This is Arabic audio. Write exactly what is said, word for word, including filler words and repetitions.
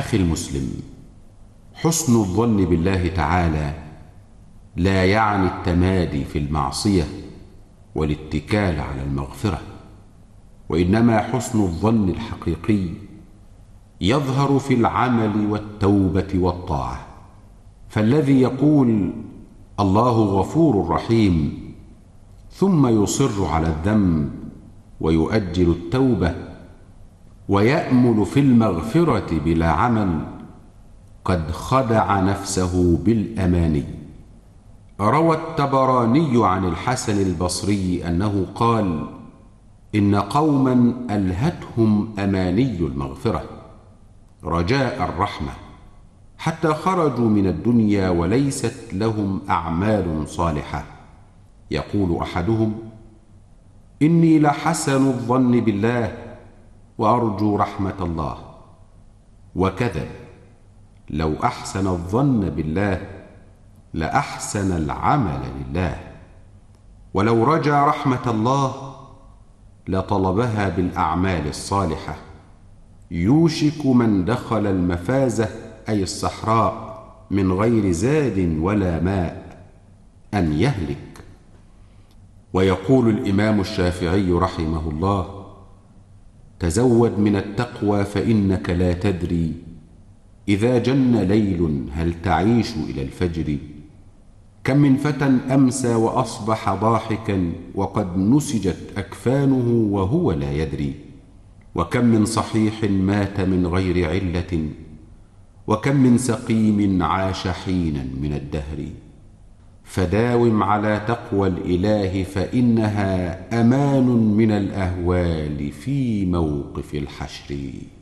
أخي المسلم، حسن الظن بالله تعالى لا يعني التمادي في المعصية والاتكال على المغفرة، وإنما حسن الظن الحقيقي يظهر في العمل والتوبة والطاعة. فالذي يقول الله غفور رحيم ثم يصر على الذنب ويؤجل التوبة ويأمل في المغفرة بلا عمل قد خدع نفسه بالأماني. روى الطبراني عن الحسن البصري أنه قال: إن قوما ألهتهم أماني المغفرة رجاء الرحمة حتى خرجوا من الدنيا وليست لهم أعمال صالحة. يقول أحدهم: إني لحسن الظن بالله وأرجو رحمة الله، وكذب، لو أحسن الظن بالله لأحسن العمل لله، ولو رجا رحمة الله لطلبها بالأعمال الصالحة. يوشك من دخل المفازة أي الصحراء من غير زاد ولا ماء أن يهلك. ويقول الإمام الشافعي رحمه الله: تزود من التقوى فإنك لا تدري إذا جن ليل هل تعيش إلى الفجر. كم من فتى أمسى وأصبح ضاحكا وقد نسجت أكفانه وهو لا يدري. وكم من صحيح مات من غير علة، وكم من سقيم عاش حينا من الدهر. فداوم على تقوى الإله فإنها أمان من الأهوال في موقف الحشر.